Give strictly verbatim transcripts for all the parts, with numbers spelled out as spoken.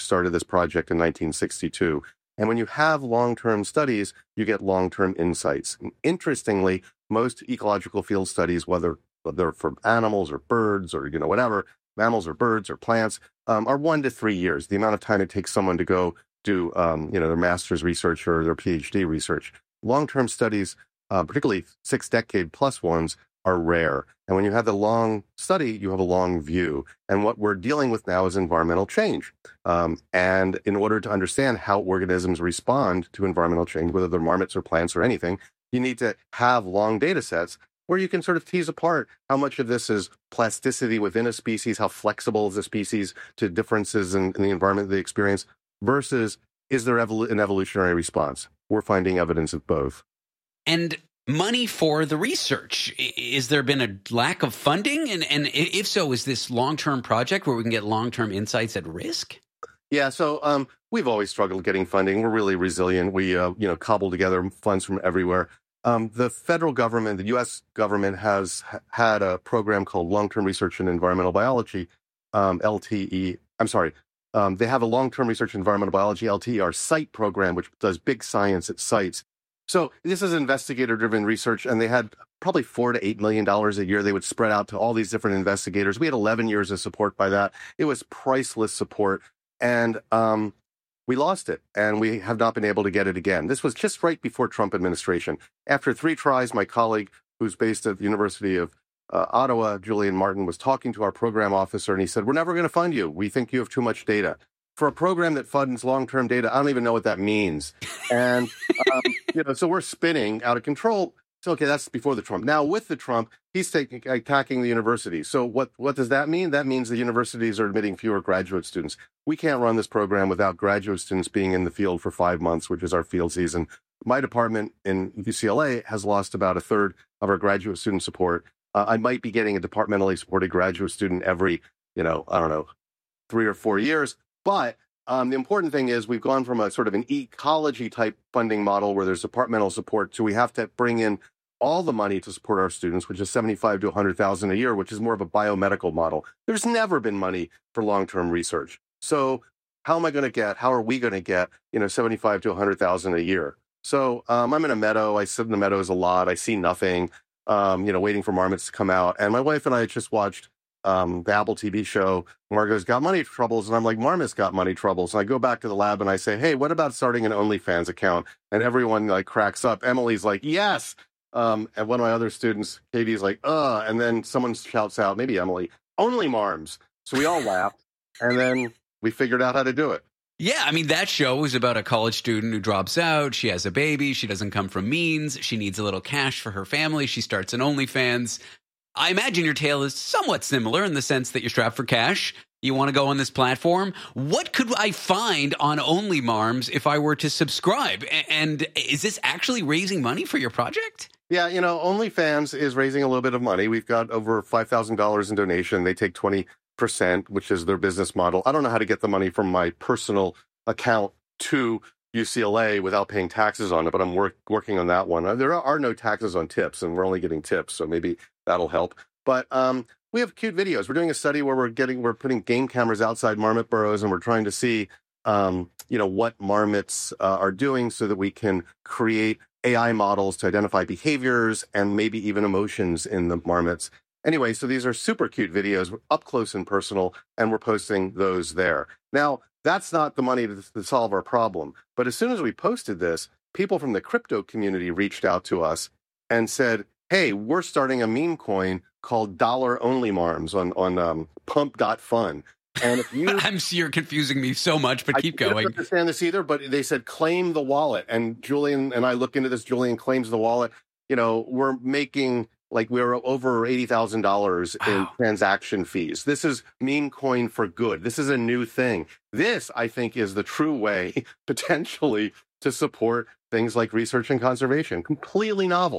started this project in nineteen sixty-two. And when you have long-term studies, you get long-term insights. And interestingly, most ecological field studies, whether they're for animals or birds or, you know, whatever, mammals or birds or plants, um, are one to three years, the amount of time it takes someone to go do, um, you know, their master's research or their PhD research. Long-term studies, uh, particularly six-decade plus ones, are rare. And when you have the long study, you have a long view. And what we're dealing with now is environmental change. Um, and in order to understand how organisms respond to environmental change, whether they're marmots or plants or anything, you need to have long data sets where you can sort of tease apart how much of this is plasticity within a species, how flexible is the species to differences in, in the environment they experience, versus is there evol- an evolutionary response? We're finding evidence of both. And money for the research. Is there been a lack of funding? And, and if so, is this long-term project where we can get long-term insights at risk? Yeah, so um, we've always struggled getting funding. We're really resilient. We, uh, you know, cobble together funds from everywhere. Um, the federal government, the U S government, has ha- had a program called Long-Term Research in Environmental Biology, um, L T E. I'm sorry. Um, they have a Long-Term Research in Environmental Biology, L T E, our SITE program, which does big science at sites. So this is investigator-driven research, and they had probably four to eight million dollars a year. They would spread out to all these different investigators. We had eleven years of support by that. It was priceless support, and um, we lost it, and we have not been able to get it again. This was just right before Trump administration. After three tries, my colleague, who's based at the University of uh, Ottawa, Julian Martin, was talking to our program officer, and he said, "We're never going to fund you. We think you have too much data." For a program that funds long-term data, I don't even know what that means. And, um, you know, so we're spinning out of control. So, okay, that's before the Trump. Now, with the Trump, he's taking, attacking the universities. So what, what does that mean? That means the universities are admitting fewer graduate students. We can't run this program without graduate students being in the field for five months, which is our field season. My department in U C L A has lost about a third of our graduate student support. Uh, I might be getting a departmentally supported graduate student every, you know, I don't know, three or four years. But um, the important thing is we've gone from a sort of an ecology type funding model where there's departmental support to we have to bring in all the money to support our students, which is seventy-five to one hundred thousand a year, which is more of a biomedical model. There's never been money for long-term research. So how am I going to get, how are we going to get, you know, seventy-five to one hundred thousand a year? So um, I'm in a meadow. I sit in the meadows a lot. I see nothing, um, you know, waiting for marmots to come out. And my wife and I just watched Um, the Apple T V show, Margot's got money troubles. And I'm like, Marmot's got money troubles. And I go back to the lab and I say, hey, what about starting an OnlyFans account? And everyone like cracks up. Emily's like, yes. Um, and one of my other students, Katie's like, uh, and then someone shouts out, maybe Emily, only Marms. So we all laughed. And then we figured out how to do it. Yeah, I mean, that show is about a college student who drops out. She has a baby. She doesn't come from means. She needs a little cash for her family. She starts an OnlyFans. I imagine your tale is somewhat similar in the sense that you're strapped for cash. You want to go on this platform. What could I find on Only Marms if I were to subscribe? And is this actually raising money for your project? Yeah, you know, OnlyFans is raising a little bit of money. We've got over five thousand dollars in donation. They take twenty percent, which is their business model. I don't know how to get the money from my personal account to U C L A without paying taxes on it, but I'm work, working on that one. There are no taxes on tips, and we're only getting tips, so maybe that'll help. But um, we have cute videos. We're doing a study where we're getting we're putting game cameras outside marmot burrows, and we're trying to see, um, you know, what marmots uh, are doing, so that we can create A I models to identify behaviors and maybe even emotions in the marmots. Anyway, so these are super cute videos, up close and personal, and we're posting those there. Now, that's not the money to, to solve our problem. But as soon as we posted this, people from the crypto community reached out to us and said, hey, we're starting a meme coin called Dollar Only Marms on, on um, pump dot fun. And if you, I'm sure you're confusing me so much, but keep I going. I don't understand this either, but they said claim the wallet. And Julian and I look into this. Julian claims the wallet. You know, we're making like we're over eighty thousand dollars in Wow. transaction fees. This is meme coin for good. This is a new thing. This, I think, is the true way potentially to support things like research and conservation. Completely novel.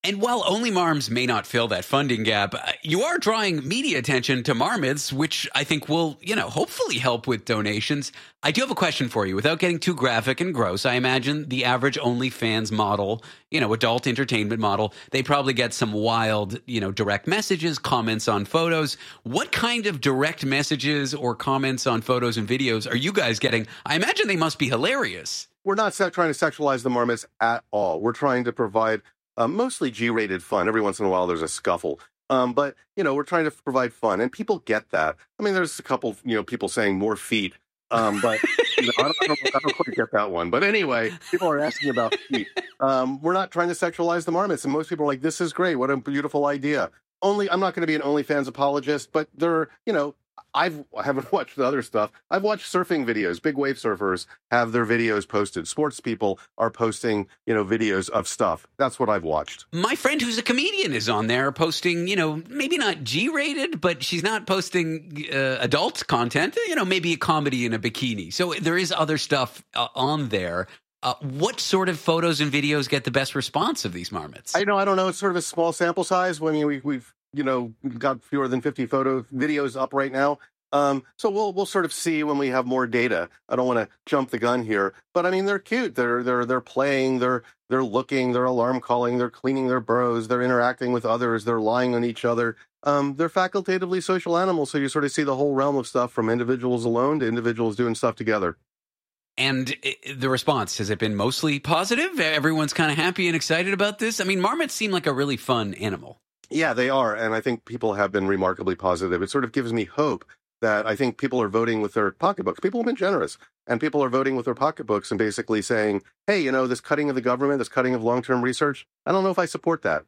And while Only Marms may not fill that funding gap, you are drawing media attention to Marmots, which I think will, you know, hopefully help with donations. I do have a question for you. Without getting too graphic and gross, I imagine the average OnlyFans model, you know, adult entertainment model, they probably get some wild, you know, direct messages, comments on photos. What kind of direct messages or comments on photos and videos are you guys getting? I imagine they must be hilarious. We're not se- trying to sexualize the Marmots at all. We're trying to provide Uh, mostly G-rated fun. Every once in a while, there's a scuffle. Um, but, you know, we're trying to provide fun. And people get that. I mean, there's a couple, you know, people saying more feet. Um, but you know, I, don't, I, don't, I don't quite get that one. But anyway, people are asking about feet. Um, we're not trying to sexualize the Marmots. And most people are like, this is great. What a beautiful idea. Only, I'm not going to be an OnlyFans apologist, but there, you know, I've, I haven't watched the other stuff. I've watched surfing videos. Big wave surfers have their videos posted. Sports people are posting, you know, videos of stuff. That's what I've watched. My friend who's a comedian is on there posting, you know, maybe not G-rated, but she's not posting uh, adult content, you know, maybe a comedy in a bikini. So there is other stuff uh, on there. Uh, what sort of photos and videos get the best response of these Marmots? I know, I don't know. It's sort of a small sample size. I mean, we, we've, you know, got fewer than fifty photo videos up right now. Um, so we'll we'll sort of see when we have more data. I don't want to jump the gun here, but I mean they're cute. They're they're they're playing. They're they're looking. They're alarm calling. They're cleaning their burrows. They're interacting with others. They're lying on each other. Um, they're facultatively social animals. So you sort of see the whole realm of stuff from individuals alone to individuals doing stuff together. And the response, has it been mostly positive? Everyone's kind of happy and excited about this. I mean, marmots seem like a really fun animal. Yeah, they are. And I think people have been remarkably positive. It sort of gives me hope that I think people are voting with their pocketbooks. People have been generous, and people are voting with their pocketbooks and basically saying, hey, you know, this cutting of the government, this cutting of long-term research, I don't know if I support that.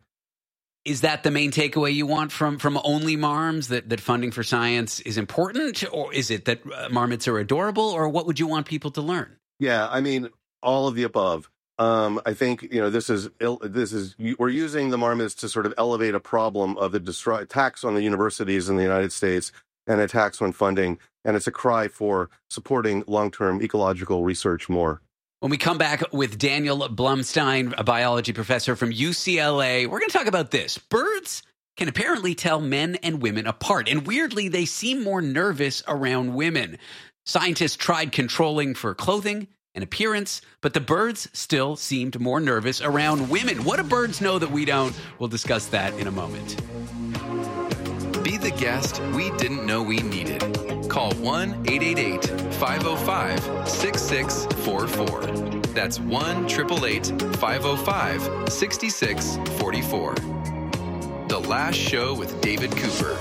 Is that the main takeaway you want from, from Only Marms, that, that funding for science is important? Or is it that uh, marmots are adorable? Or what would you want people to learn? Yeah, I mean, all of the above. Um, I think, you know, this is, this is, we're using the marmots to sort of elevate a problem of the destroy, attacks on the universities in the United States and attacks on funding. And it's a cry for supporting long-term ecological research more. When we come back with Daniel Blumstein, a biology professor from U C L A, we're going to talk about this. Birds can apparently tell men and women apart, and weirdly, they seem more nervous around women. Scientists tried controlling for clothing and appearance, but the birds still seemed more nervous around women. What do birds know that we don't? We'll discuss that in a moment. Be the guest we didn't know we needed. Call one eight eight eight, five oh five, six six four four. That's one eight eight eight, five oh five, six six four four. The Last Show with David Cooper.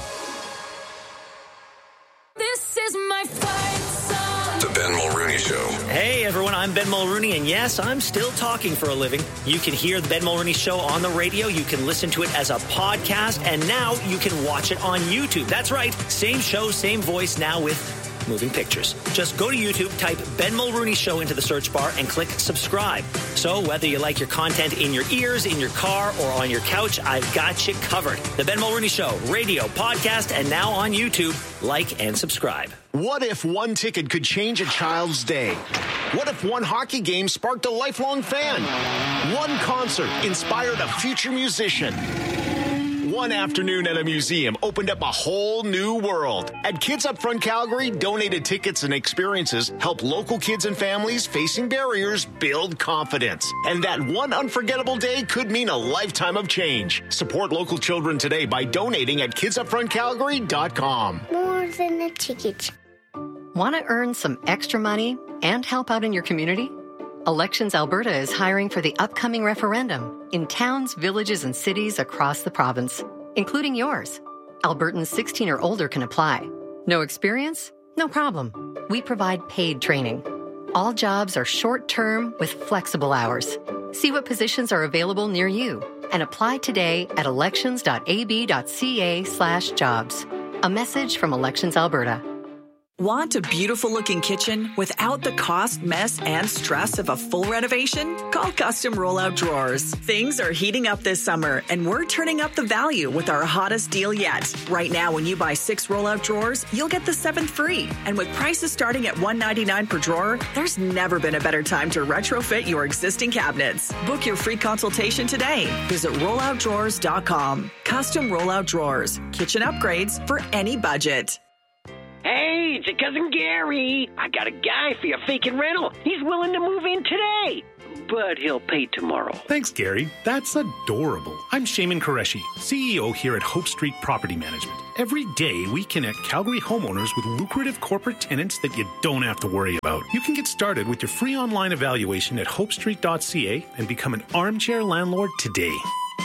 This is my fight song. The Ben Mulrooney Show. Hey everyone, I'm Ben Mulrooney, and yes, I'm still talking for a living. You can hear the Ben Mulrooney Show on the radio, you can listen to it as a podcast, and now you can watch it on YouTube. That's right, same show, same voice, now with moving pictures. Just go to YouTube, type Ben Mulrooney Show into the search bar, and click subscribe. So whether you like your content in your ears, in your car, or on your couch, I've got you covered. The Ben Mulrooney Show, radio, podcast, and now on YouTube. Like and subscribe. What if one ticket could change a child's day? What if one hockey game sparked a lifelong fan? One concert inspired a future musician? One afternoon at a museum opened up a whole new world. At Kids Up Front Calgary, donated tickets and experiences help local kids and families facing barriers build confidence. And that one unforgettable day could mean a lifetime of change. Support local children today by donating at kids up front calgary dot com. More than a ticket. Want to earn some extra money and help out in your community? Elections Alberta is hiring for the upcoming referendum in towns, villages, and cities across the province, including yours. Albertans sixteen or older can apply. No experience? No problem. We provide paid training. All jobs are short-term with flexible hours. See what positions are available near you and apply today at elections.ab.ca slash jobs. A message from Elections Alberta. Want a beautiful-looking kitchen without the cost, mess, and stress of a full renovation? Call Custom Rollout Drawers. Things are heating up this summer, and we're turning up the value with our hottest deal yet. Right now, when you buy six rollout drawers, you'll get the seventh free. And with prices starting at one hundred ninety-nine dollars per drawer, there's never been a better time to retrofit your existing cabinets. Book your free consultation today. Visit rollout drawers dot com. Custom Rollout Drawers. Kitchen upgrades for any budget. Hey, it's your cousin Gary. I got a guy for your vacant rental. He's willing to move in today, but he'll pay tomorrow. Thanks, Gary. That's adorable. I'm Shaman Qureshi, C E O here at Hope Street Property Management. Every day, we connect Calgary homeowners with lucrative corporate tenants that you don't have to worry about. You can get started with your free online evaluation at hope street dot c a and become an armchair landlord today.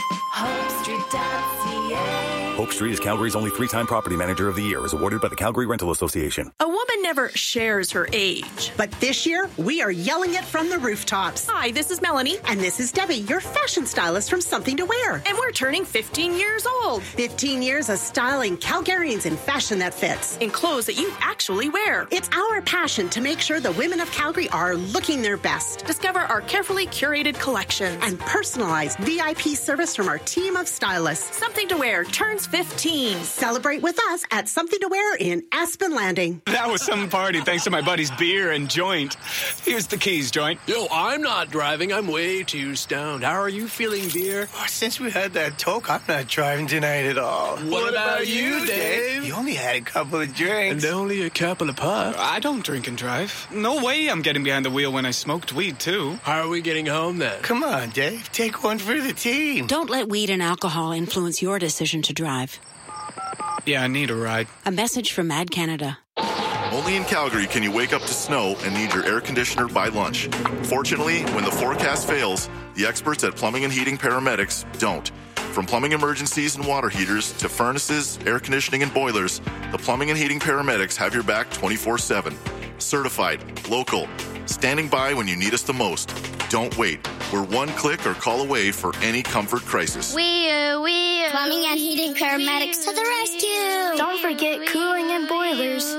hope street dot c a Hope Street is Calgary's only three-time Property Manager of the Year, as awarded by the Calgary Rental Association. A woman never shares her age. But this year, we are yelling it from the rooftops. Hi, this is Melanie. And this is Debbie, your fashion stylist from Something to Wear. And we're turning fifteen years old. fifteen years of styling Calgarians in fashion that fits. In clothes that you actually wear. It's our passion to make sure the women of Calgary are looking their best. Discover our carefully curated collections. And personalized V I P service from our team of stylists. Something to Wear turns fifteen. Celebrate with us at Something to Wear in Aspen Landing. That was some party thanks to my buddy's beer and joint. Here's the keys, joint. Yo, I'm not driving. I'm way too stoned. How are you feeling, beer? Oh, since we had that talk, I'm not driving tonight at all. What, what about, about you, Dave? You only had a couple of drinks. And only a couple of puffs. I don't drink and drive. No way I'm getting behind the wheel when I smoked weed, too. How are we getting home, then? Come on, Dave. Take one for the team. Don't let weed and alcohol influence your decision to drive. Yeah, I need a ride. A message from Mad Canada. Only in Calgary can you wake up to snow and need your air conditioner by lunch. Fortunately, when the forecast fails, the experts at Plumbing and Heating Paramedics don't. From plumbing emergencies and water heaters to furnaces, air conditioning, and boilers, the Plumbing and Heating Paramedics have your back twenty-four seven. Certified, local, standing by when you need us the most. Don't wait. We're one click or call away for any comfort crisis. We, uh, we, uh, Plumbing and Heating Paramedics to the rescue. Don't forget cooling and boilers.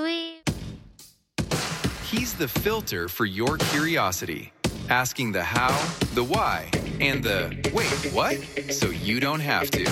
He's the filter for your curiosity, asking the how, the why, and the wait, what? So you don't have to.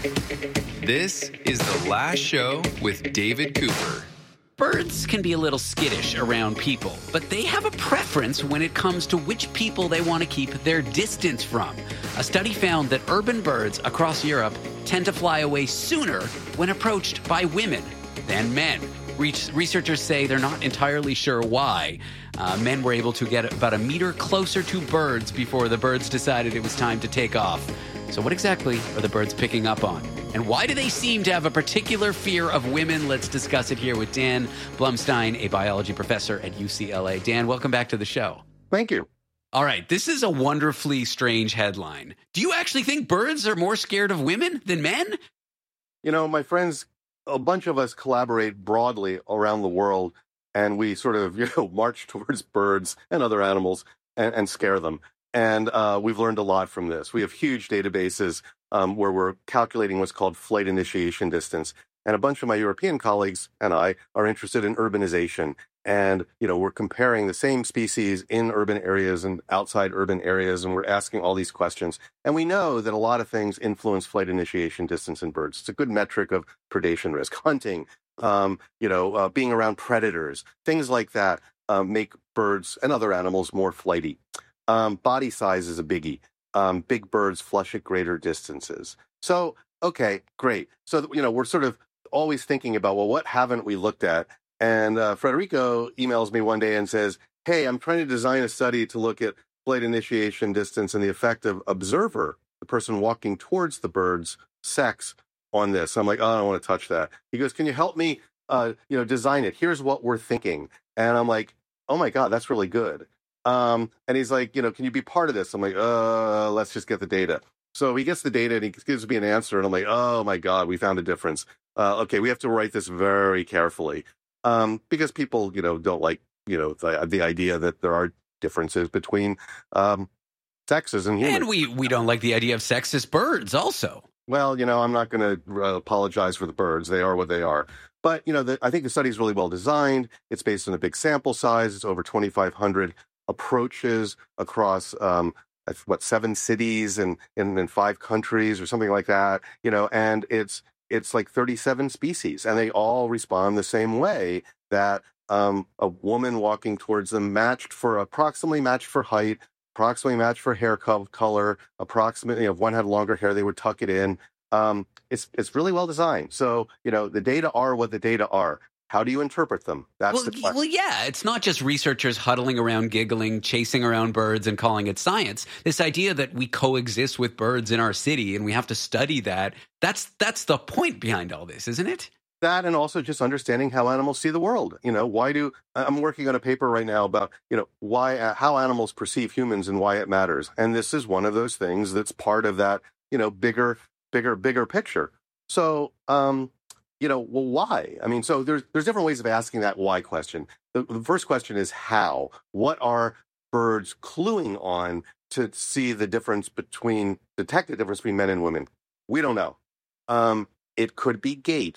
This is The Last Show with David Cooper. Birds can be a little skittish around people, but they have a preference when it comes to which people they want to keep their distance from. A study found that urban birds across Europe tend to fly away sooner when approached by women than men. Researchers say they're not entirely sure why. Uh, men were able to get about a meter closer to birds before the birds decided it was time to take off. So what exactly are the birds picking up on? And why do they seem to have a particular fear of women? Let's discuss it here with Dan Blumstein, a biology professor at U C L A. Dan, welcome back to the show. Thank you. All right, this is a wonderfully strange headline. Do you actually think birds are more scared of women than men? You know, my friends, a bunch of us collaborate broadly around the world, and we sort of, you know, march towards birds and other animals and, and scare them. And uh, we've learned a lot from this. We have huge databases um, where we're calculating what's called flight initiation distance. And a bunch of my European colleagues and I are interested in urbanization. And, you know, we're comparing the same species in urban areas and outside urban areas, and we're asking all these questions. And we know that a lot of things influence flight initiation distance in birds. It's a good metric of predation risk. Hunting, um, you know, uh, being around predators, things like that uh, make birds and other animals more flighty. Um, body size is a biggie. Um, big birds flush at greater distances. So, okay, great. So, you know, we're sort of always thinking about, well, what haven't we looked at? And uh, Federico emails me one day and says, hey, I'm trying to design a study to look at flight initiation distance and the effect of observer, the person walking towards the bird's sex on this. I'm like, oh, I don't want to touch that. He goes, can you help me, uh, you know, design it? Here's what we're thinking. And I'm like, oh my God, that's really good. Um, and he's like, you know, can you be part of this? I'm like, uh, let's just get the data. So he gets the data and he gives me an answer. And I'm like, oh my God, we found a difference. Uh, okay, we have to write this very carefully. Um, because people, you know, don't like, you know, the, the idea that there are differences between um, sexes and humans. And we, we don't like the idea of sexist birds also. Well, you know, I'm not going to uh, apologize for the birds. They are what they are. But, you know, the, I think the study is really well designed. It's based on a big sample size. It's over twenty-five hundred approaches across, um, what, seven cities and in, in five countries or something like that, you know, and it's it's like thirty-seven species, and they all respond the same way, that um, a woman walking towards them matched for approximately matched for height, approximately matched for hair co- color, approximately, you know, if one had longer hair, they would tuck it in. Um, it's it's really well designed. So, you know, the data are what the data are. How do you interpret them? That's well, the question. Well, yeah, it's not just researchers huddling around, giggling, chasing around birds and calling it science. This idea that we coexist with birds in our city and we have to study that, that's that's the point behind all this, isn't it? That, and also just understanding how animals see the world. You know, why do I'm working on a paper right now about, you know, why uh, how animals perceive humans and why it matters. And this is one of those things that's part of that, you know, bigger, bigger, bigger picture. So, um, you know, well, why? I mean, so there's there's different ways of asking that why question. The, the first question is how. What are birds cluing on to see the difference between, detect the difference between men and women? We don't know. Um, it could be gait.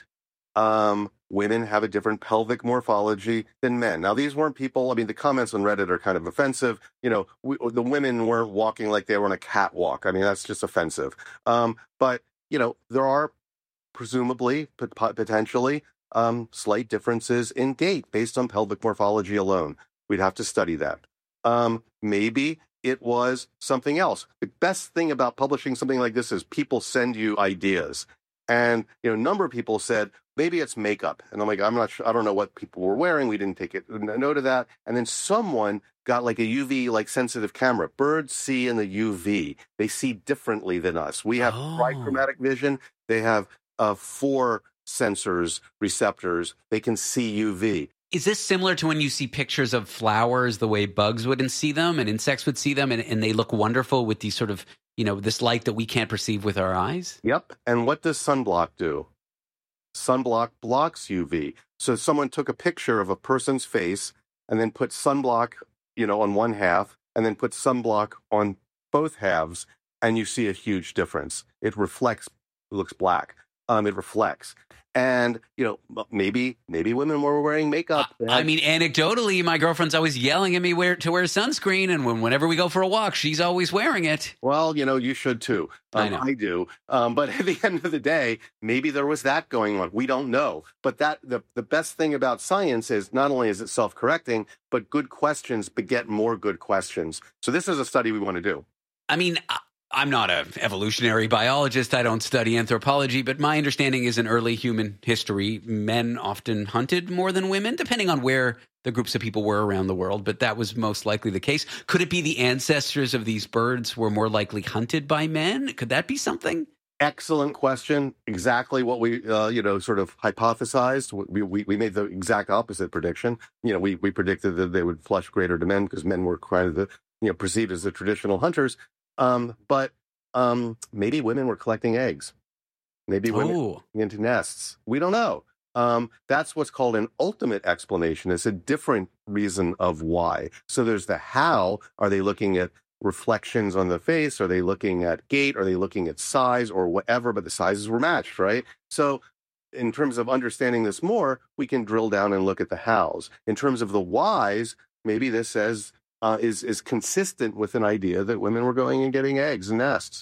Um, women have a different pelvic morphology than men. Now, these weren't people, I mean, the comments on Reddit are kind of offensive. You know, we, the women weren't walking like they were on a catwalk. I mean, that's just offensive. Um, but, you know, there are presumably, pot- potentially, um, slight differences in gait based on pelvic morphology alone. We'd have to study that. Um, maybe it was something else. The best thing about publishing something like this is people send you ideas. And, you know, a number of people said, maybe it's makeup. And I'm like, I'm not sure. I don't know what people were wearing. We didn't take it, note of that. And then someone got like a U V, like sensitive camera. Birds see in the U V. They see differently than us. We have Oh. trichromatic vision. They have uh, four sensors, receptors. They can see U V. Is this similar to when you see pictures of flowers, the way bugs wouldn't see them and insects would see them, and, and they look wonderful with these sort of, you know, this light that we can't perceive with our eyes? Yep. And what does sunblock do? Sunblock blocks U V. So someone took a picture of a person's face and then put sunblock, you know, on one half and then put sunblock on both halves, and you see a huge difference. It reflects, it looks black. Um, it reflects. And, you know, maybe maybe women were wearing makeup. I mean, anecdotally, my girlfriend's always yelling at me where to wear sunscreen, and when, whenever we go for a walk, she's always wearing it. Well, you know, you should too. Um, I know. I do. Um, but at the end of the day, maybe there was that going on. We don't know. But that the, the best thing about science is not only is it self-correcting, but good questions beget more good questions. So this is a study we want to do. I mean, I- I'm not an evolutionary biologist. I don't study anthropology, but my understanding is in early human history, men often hunted more than women, depending on where the groups of people were around the world. But that was most likely the case. Could it be the ancestors of these birds were more likely hunted by men? Could that be something? Excellent question. Exactly what we, uh, you know, sort of hypothesized. We, we we made the exact opposite prediction. You know, we we predicted that they would flush greater to men because men were kind of the, you know, perceived as the traditional hunters. Um, but um, maybe women were collecting eggs. Maybe women Oh. were into nests. We don't know. Um, that's what's called an ultimate explanation. It's a different reason of why. So there's the how. Are they looking at reflections on the face? Are they looking at gait? Are they looking at size or whatever? But the sizes were matched, right? So in terms of understanding this more, we can drill down and look at the hows. In terms of the whys, maybe this says uh, is is consistent with an idea that women were going and getting eggs and nests.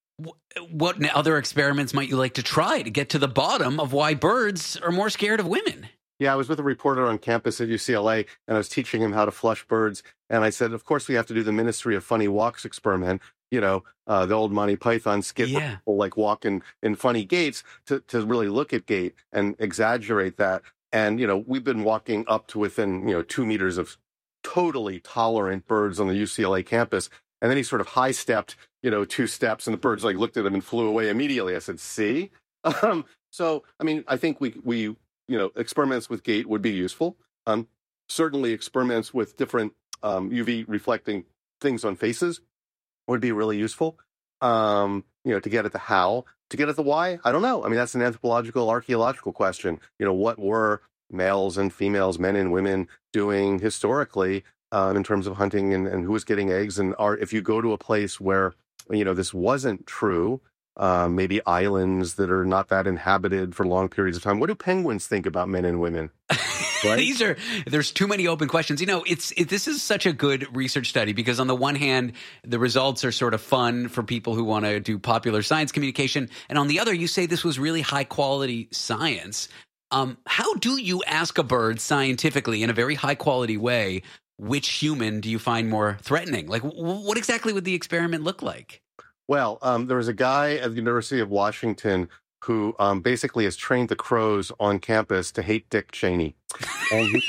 What n- other experiments might you like to try to get to the bottom of why birds are more scared of women? Yeah, I was with a reporter on campus at U C L A, and I was teaching him how to flush birds. And I said, of course, we have to do the Ministry of Funny Walks experiment. You know, uh, the old Monty Python skit where Yeah. people like walk in, in funny gaits to, to really look at gait and exaggerate that. And, you know, we've been walking up to within, you know, two meters of totally tolerant birds on the U C L A campus. And then he sort of high stepped, you know, two steps, and the birds like looked at him and flew away immediately. I said, see? Um, so, I mean, I think we, we, you know, experiments with gait would be useful. Um, certainly experiments with different um, U V reflecting things on faces would be really useful. Um, you know, to get at the how, to get at the why, I don't know. I mean, that's an anthropological, archaeological question. You know, what were males and females, men and women doing historically um, in terms of hunting, and, and who was getting eggs? And are, if you go to a place where, you know, this wasn't true, uh, maybe islands that are not that inhabited for long periods of time. What do penguins think about men and women? Right? These are, there's too many open questions. You know, it's it, this is such a good research study because on the one hand, the results are sort of fun for people who want to do popular science communication. And on the other, you say this was really high quality science. Um, how do you ask a bird scientifically in a very high quality way, which human do you find more threatening? Like, w- what exactly would the experiment look like? Well, um, there was a guy at the University of Washington who um, basically has trained the crows on campus to hate Dick Cheney. And he,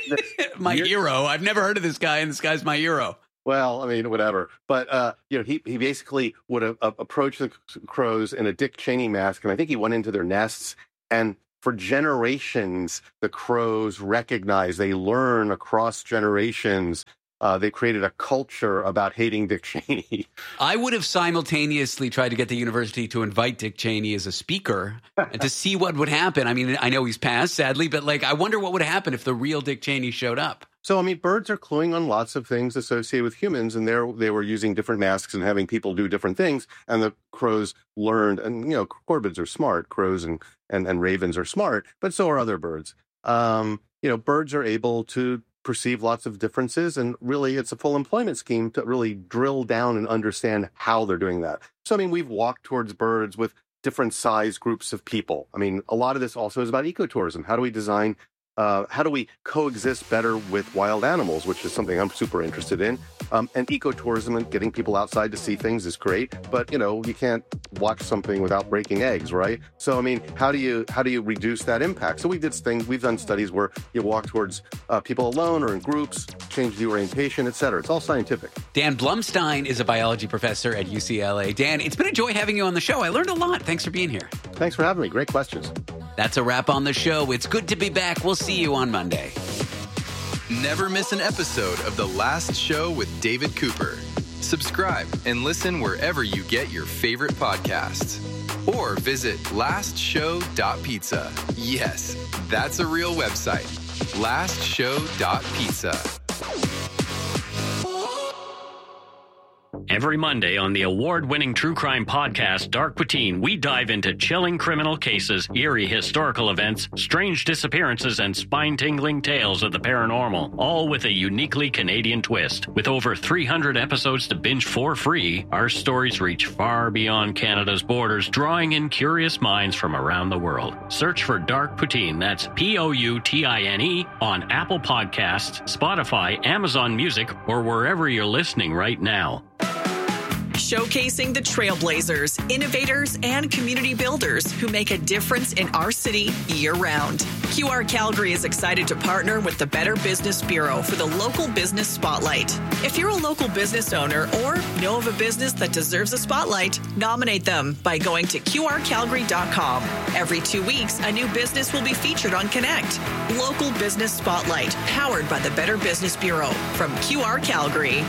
my hero. I've never heard of this guy, and this guy's my hero. Well, I mean, whatever. But, uh, you know, he, he basically would uh, approach the crows in a Dick Cheney mask, and I think he went into their nests. And for generations, the crows recognize, they learn across generations. Uh, they created a culture about hating Dick Cheney. I would have simultaneously tried to get the university to invite Dick Cheney as a speaker and to see what would happen. I mean, I know he's passed, sadly, but like, I wonder what would happen if the real Dick Cheney showed up. So, I mean, birds are cluing on lots of things associated with humans, and there they were using different masks and having people do different things. And the crows learned, and, you know, corvids are smart. Crows and, and, and ravens are smart, but so are other birds. Um, you know, birds are able to perceive lots of differences, and really it's a full employment scheme to really drill down and understand how they're doing that. So, I mean, we've walked towards birds with different size groups of people. I mean, a lot of this also is about ecotourism. How do we design, uh, how do we coexist better with wild animals, which is something I'm super interested in. Um, and ecotourism and getting people outside to see things is great, but, you know, you can't watch something without breaking eggs, right? So, I mean, how do you how do you reduce that impact? So we did things, we've done studies where you walk towards uh, people alone or in groups, change the orientation, et cetera. It's all scientific. Dan Blumstein is a biology professor at U C L A. Dan, it's been a joy having you on the show. I learned a lot. Thanks for being here. Thanks for having me. Great questions. That's a wrap on the show. It's good to be back. We'll see you on Monday. Never miss an episode of The Last Show with David Cooper. Subscribe and listen wherever you get your favorite podcasts. Or visit last show dot pizza. Yes, that's a real website. last show dot pizza. Every Monday on the award-winning true crime podcast, Dark Poutine, we dive into chilling criminal cases, eerie historical events, strange disappearances, and spine-tingling tales of the paranormal, all with a uniquely Canadian twist. With over three hundred episodes to binge for free, our stories reach far beyond Canada's borders, drawing in curious minds from around the world. Search for Dark Poutine, that's P O U T I N E, on Apple Podcasts, Spotify, Amazon Music, or wherever you're listening right now. Showcasing the trailblazers, innovators, and community builders who make a difference in our city year-round. Q R Calgary is excited to partner with the Better Business Bureau for the Local Business Spotlight. If you're a local business owner or know of a business that deserves a spotlight, nominate them by going to Q R calgary dot com. Every two weeks, a new business will be featured on Connect. Local Business Spotlight, powered by the Better Business Bureau from Q R Calgary.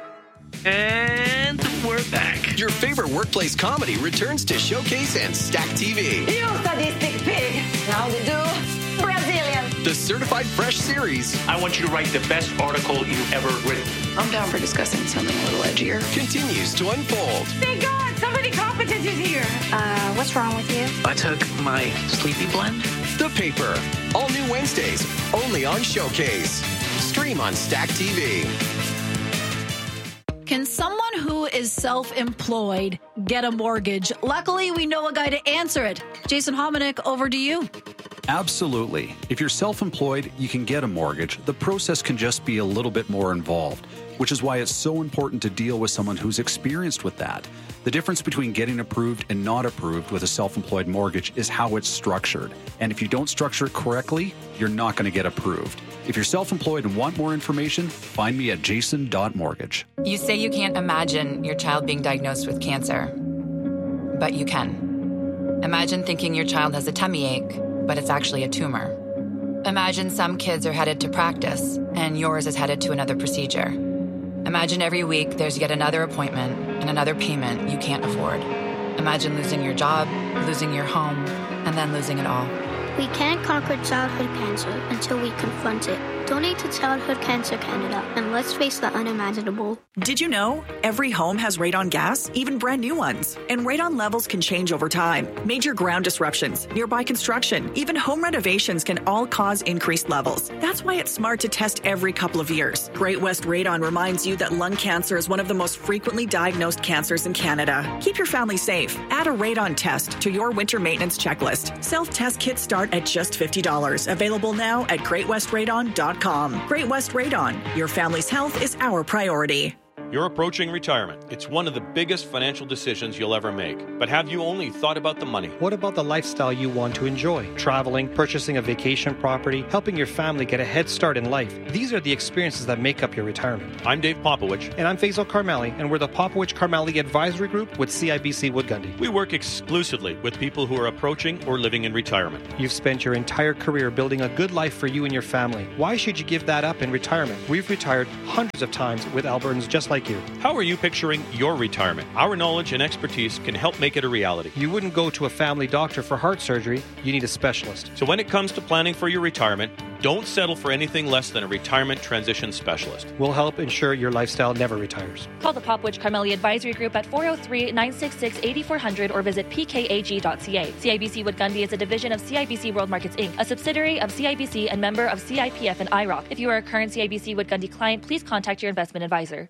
And we're back. Your favorite workplace comedy returns to Showcase and Stack T V. You sadistic pig. How to do? Brazilian. The Certified Fresh series. I want you to write the best article you've ever written. I'm down for discussing something a little edgier. Continues to unfold. Thank God, somebody competent is here. Uh, what's wrong with you? I took my sleepy blend. The Paper. All new Wednesdays, only on Showcase. Stream on Stack T V. Can someone who is self-employed get a mortgage? Luckily, we know a guy to answer it. Jason Hominick, over to you. Absolutely. If you're self-employed, you can get a mortgage. The process can just be a little bit more involved, which is why it's so important to deal with someone who's experienced with that. The difference between getting approved and not approved with a self-employed mortgage is how it's structured. And if you don't structure it correctly, you're not going to get approved. If you're self-employed and want more information, find me at jason dot mortgage. You say you can't imagine your child being diagnosed with cancer, but you can. Imagine thinking your child has a tummy ache, but it's actually a tumor. Imagine some kids are headed to practice, and yours is headed to another procedure. Imagine every week there's yet another appointment and another payment you can't afford. Imagine losing your job, losing your home, and then losing it all. We can't conquer childhood cancer until we confront it. Donate to Childhood Cancer Canada, and let's face the unimaginable. Did you know every home has radon gas, even brand new ones? And radon levels can change over time. Major ground disruptions, nearby construction, even home renovations can all cause increased levels. That's why it's smart to test every couple of years. Great West Radon reminds you that lung cancer is one of the most frequently diagnosed cancers in Canada. Keep your family safe. Add a radon test to your winter maintenance checklist. Self-test kits start at just fifty dollars. Available now at great west radon dot com. Great West Radon. Your family's health is our priority. You're approaching retirement. It's one of the biggest financial decisions you'll ever make. But have you only thought about the money? What about the lifestyle you want to enjoy? Traveling, purchasing a vacation property, helping your family get a head start in life. These are the experiences that make up your retirement. I'm Dave Popowich. And I'm Faisal Karmali, and we're the Popowich Karmali Advisory Group with C I B C Wood Gundy. We work exclusively with people who are approaching or living in retirement. You've spent your entire career building a good life for you and your family. Why should you give that up in retirement? We've retired hundreds of times with Albertans just like you. How are you picturing your retirement? Our knowledge and expertise can help make it a reality. You wouldn't go to a family doctor for heart surgery. You need a specialist. So when it comes to planning for your retirement, don't settle for anything less than a retirement transition specialist. We'll help ensure your lifestyle never retires. Call the Popowich Karmali Advisory Group at four oh three, nine six six, eight four zero zero or visit p k a g dot c a. C I B C Wood Gundy is a division of C I B C World Markets Incorporated, a subsidiary of C I B C and member of C I P F and I R O C. If you are a current C I B C Wood Gundy client, please contact your investment advisor.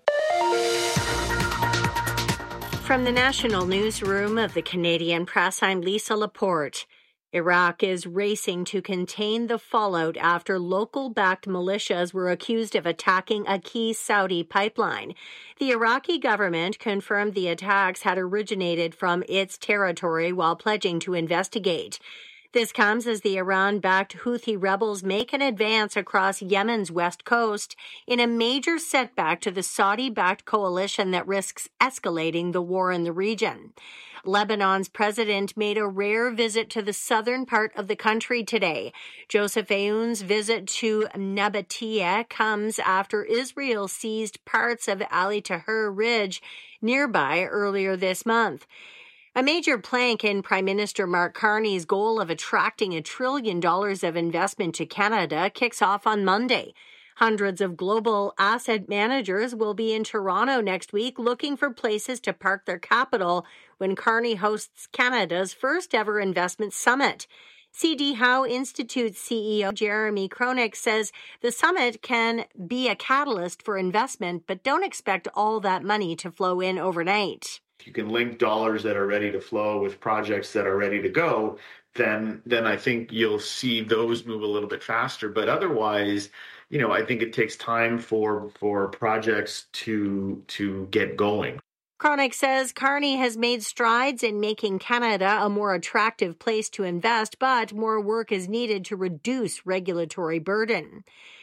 From the National Newsroom of the Canadian Press, I'm Lisa Laporte. Iraq is racing to contain the fallout after local-backed militias were accused of attacking a key Saudi pipeline. The Iraqi government confirmed the attacks had originated from its territory while pledging to investigate. This comes as the Iran-backed Houthi rebels make an advance across Yemen's west coast in a major setback to the Saudi-backed coalition that risks escalating the war in the region. Lebanon's president made a rare visit to the southern part of the country today. Joseph Aoun's visit to Nabatea comes after Israel seized parts of Ali Tahrir Ridge nearby earlier this month. A major plank in Prime Minister Mark Carney's goal of attracting a trillion dollars of investment to Canada kicks off on Monday. Hundreds of global asset managers will be in Toronto next week looking for places to park their capital when Carney hosts Canada's first ever investment summit. C D Howe Institute C E O Jeremy Kronick says the summit can be a catalyst for investment, but don't expect all that money to flow in overnight. If you can link dollars that are ready to flow with projects that are ready to go, then then I think you'll see those move a little bit faster. But otherwise, you know, I think it takes time for for projects to to get going. Kronick says Carney has made strides in making Canada a more attractive place to invest, but more work is needed to reduce regulatory burden.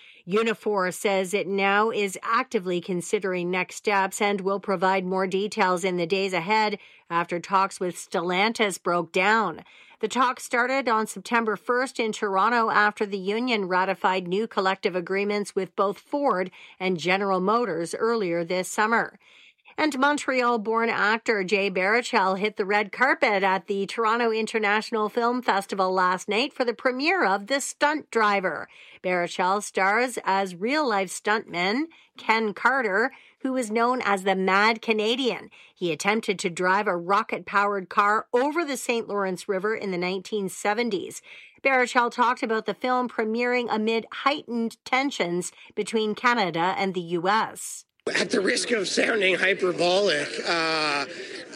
Unifor says it now is actively considering next steps and will provide more details in the days ahead after talks with Stellantis broke down. The talks started on September first in Toronto after the union ratified new collective agreements with both Ford and General Motors earlier this summer. And Montreal-born actor Jay Baruchel hit the red carpet at the Toronto International Film Festival last night for the premiere of The Stunt Driver. Baruchel stars as real-life stuntman Ken Carter, who is known as the Mad Canadian. He attempted to drive a rocket-powered car over the Saint Lawrence River in the nineteen seventies. Baruchel talked about the film premiering amid heightened tensions between Canada and the U S At the risk of sounding hyperbolic, uh,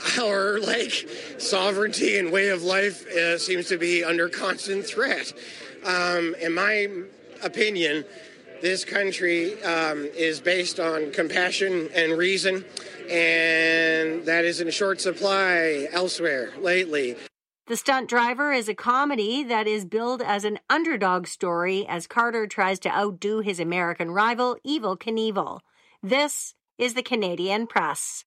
our like sovereignty and way of life uh, seems to be under constant threat. Um, in my opinion, this country um, is based on compassion and reason, and that is in short supply elsewhere lately. The Stunt Driver is a comedy that is billed as an underdog story as Carter tries to outdo his American rival, Evel Knievel. This is the Canadian Press.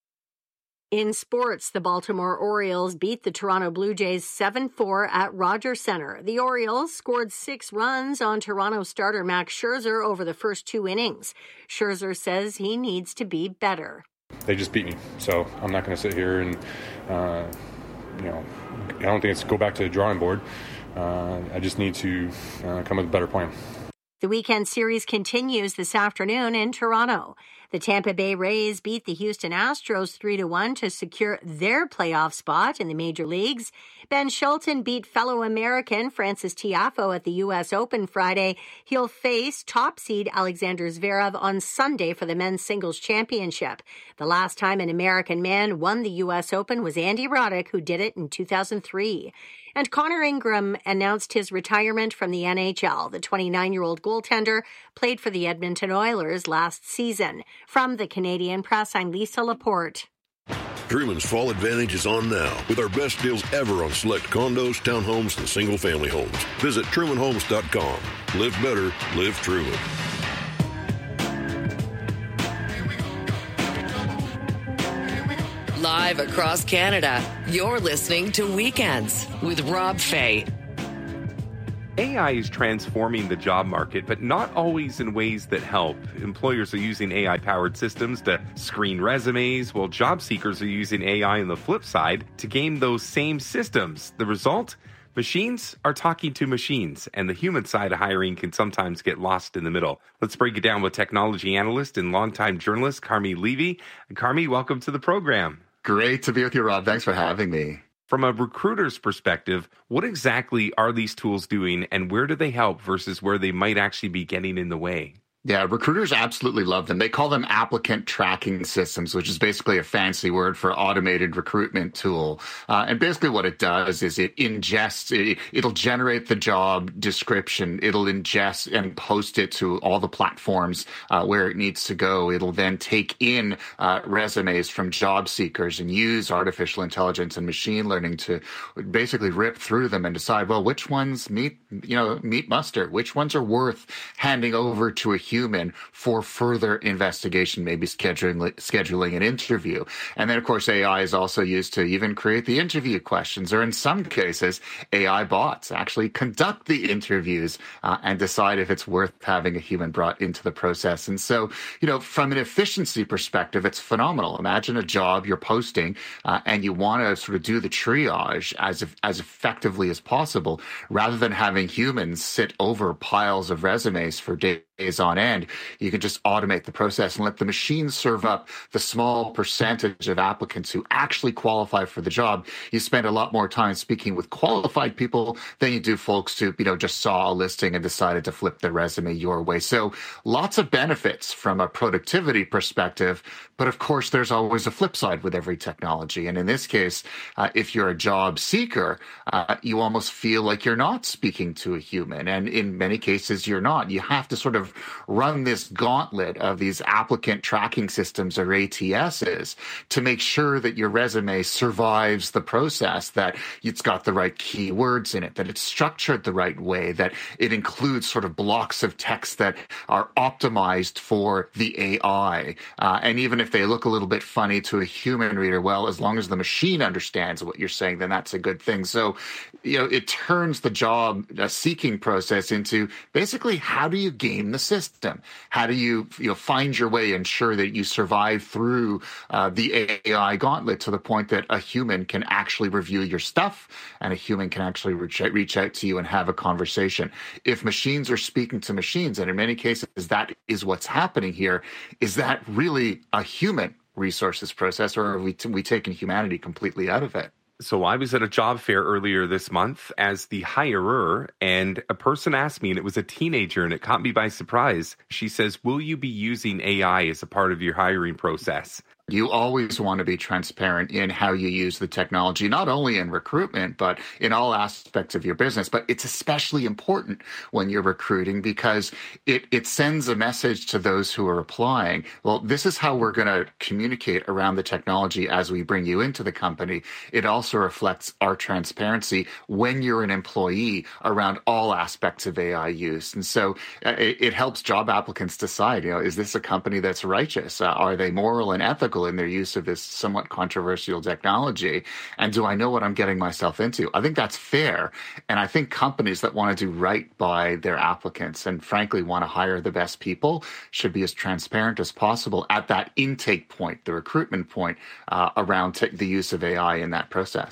In sports, the Baltimore Orioles beat the Toronto Blue Jays seven four at Rogers Centre. The Orioles scored six runs on Toronto starter Max Scherzer over the first two innings. Scherzer says he needs to be better. They just beat me, so I'm not going to sit here and, uh, you know, I don't think it's go back to the drawing board. Uh, I just need to uh, come with a better plan. The weekend series continues this afternoon in Toronto. The Tampa Bay Rays beat the Houston Astros three to one to secure their playoff spot in the major leagues. Ben Shelton beat fellow American Francis Tiafoe at the U S Open Friday. He'll face top seed Alexander Zverev on Sunday for the men's singles championship. The last time an American man won the U S Open was Andy Roddick, who did it in two thousand three. And Connor Ingram announced his retirement from the N H L. The twenty-nine-year-old goaltender played for the Edmonton Oilers last season. From the Canadian Press, I'm Lisa Laporte. Truman's Fall Advantage is on now with our best deals ever on select condos, townhomes, and single-family homes. Visit Truman Homes dot com. Live better, live Truman. Live across Canada, you're listening to Weekends with Rob Fay. A I is transforming the job market, but not always in ways that help. Employers are using A I-powered systems to screen resumes, while job seekers are using A I on the flip side to game those same systems. The result? Machines are talking to machines, and the human side of hiring can sometimes get lost in the middle. Let's break it down with technology analyst and longtime journalist Carmi Levy. Carmi, welcome to the program. Great to be with you, Rob. Thanks for having me. From a recruiter's perspective, what exactly are these tools doing, and where do they help versus where they might actually be getting in the way? Yeah, recruiters absolutely love them. They call them applicant tracking systems, which is basically a fancy word for automated recruitment tool. Uh, and basically what it does is it ingests, it, it'll generate the job description. It'll ingest and post it to all the platforms uh, where it needs to go. It'll then take in uh, resumes from job seekers and use artificial intelligence and machine learning to basically rip through them and decide, well, which ones meet, you know, meet muster, which ones are worth handing over to a human human for further investigation, maybe scheduling scheduling an interview. And then, of course, A I is also used to even create the interview questions, or in some cases, A I bots actually conduct the interviews uh, and decide if it's worth having a human brought into the process. And so, you know, from an efficiency perspective, it's phenomenal. Imagine a job you're posting uh, and you want to sort of do the triage as as effectively as possible, rather than having humans sit over piles of resumes for days on end. You can just automate the process and let the machine serve up the small percentage of applicants who actually qualify for the job. You spend a lot more time speaking with qualified people than you do folks who, you know, just saw a listing and decided to flip their resume your way. So lots of benefits from a productivity perspective. But of course, there's always a flip side with every technology. And in this case, uh, if you're a job seeker, uh, you almost feel like you're not speaking to a human. And in many cases, you're not. You have to sort of run this gauntlet of these applicant tracking systems, or A T Ss, to make sure that your resume survives the process, that it's got the right keywords in it, that it's structured the right way, that it includes sort of blocks of text that are optimized for the A I. Uh, and even if they look a little bit funny to a human reader, well, as long as the machine understands what you're saying, then that's a good thing. So, you know, it turns the job uh, seeking process into basically, how do you game the system? How do you, you know, find your way, ensure that you survive through uh, the A I gauntlet to the point that a human can actually review your stuff and a human can actually reach out, reach out to you and have a conversation. If machines are speaking to machines, and in many cases that is what's happening here, is that really a human resources process, or have we, t- we taken humanity completely out of it? So I was at a job fair earlier this month as the hirer, and a person asked me, and it was a teenager, and it caught me by surprise. She says, will you be using A I as a part of your hiring process? You always want to be transparent in how you use the technology, not only in recruitment, but in all aspects of your business. But it's especially important when you're recruiting, because it, it sends a message to those who are applying. Well, this is how we're going to communicate around the technology as we bring you into the company. It also reflects our transparency when you're an employee around all aspects of A I use. And so uh, it, it helps job applicants decide, you know, is this a company that's righteous? Uh, are they moral and ethical in their use of this somewhat controversial technology? And do I know what I'm getting myself into? I think that's fair. And I think companies that want to do right by their applicants and frankly want to hire the best people should be as transparent as possible at that intake point, the recruitment point, uh, around t- the use of A I in that process.